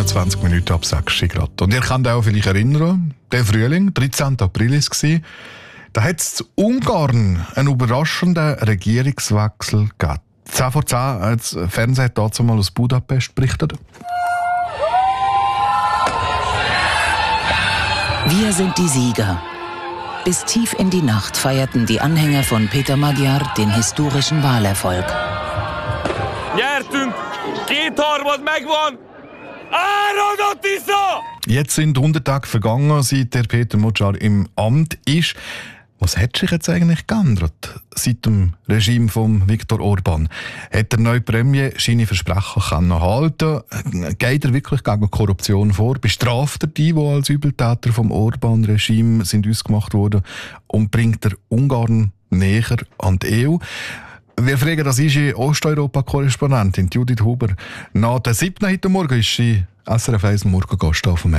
20 Minuten ab 6 Grad. Und ihr könnt auch vielleicht erinnern, der Frühling, 13. April war es, da hat es in Ungarn einen überraschenden Regierungswechsel gegeben. 10 vor 10 hat das Fernsehen dazu mal aus Budapest berichtet. Wir sind die Sieger. Bis tief in die Nacht feierten die Anhänger von Peter Magyar den historischen Wahlerfolg. Jetzt sind 100 Tage vergangen, seit der Peter Magyar im Amt ist. Was hat sich jetzt eigentlich geändert seit dem Regime von Viktor Orbán? Hat der neue Premier seine Versprechen halten können? Geht er wirklich gegen Korruption vor? Bestraft er die als Übeltäter vom Orbán-Regime sind ausgemacht worden? Und bringt er Ungarn näher an die EU? Wir fragen, das ist die Osteuropa-Korrespondentin Judith Huber. Nach der 7. heute Morgen ist sie SRF 1 Morgengast auf dem